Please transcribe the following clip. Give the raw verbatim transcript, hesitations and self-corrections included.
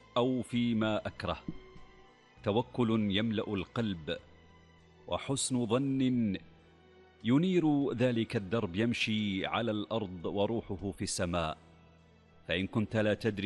أو فيما أكره. توكل يملأ القلب، وحسن ظن ينير ذلك الدرب، يمشي على الأرض وروحه في السماء. فإن كنت لا تدري